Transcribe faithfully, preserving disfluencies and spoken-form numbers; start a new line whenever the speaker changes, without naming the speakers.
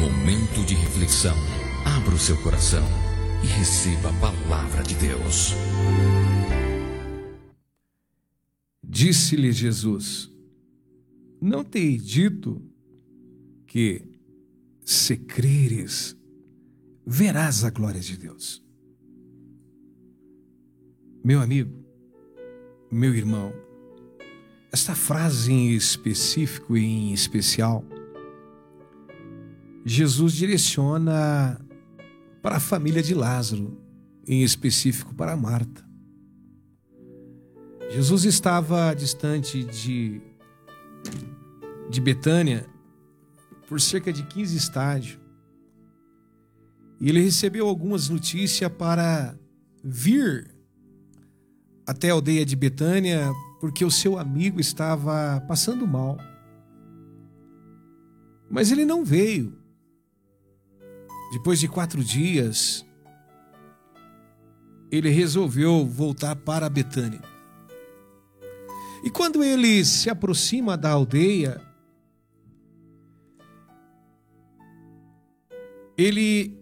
Momento de reflexão. Abra o seu coração e receba a palavra de Deus.
Disse-lhe Jesus: não te dito que, se creres, verás a glória de Deus? Meu amigo, meu irmão, esta frase em específico e em especial, Jesus direciona para a família de Lázaro, em específico para Marta. Jesus estava distante de, de Betânia por cerca de quinze estádios. E ele recebeu algumas notícias para vir até a aldeia de Betânia, porque o seu amigo estava passando mal. Mas ele não veio. Depois de quatro dias, ele resolveu voltar para Betânia. E quando ele se aproxima da aldeia, ele